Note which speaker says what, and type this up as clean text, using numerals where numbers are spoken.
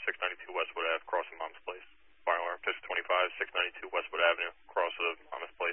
Speaker 1: 692 Westwood Ave, crossing Monmouth Place. Fire alarm 625, 692 Westwood Avenue, cross of Monmouth Place.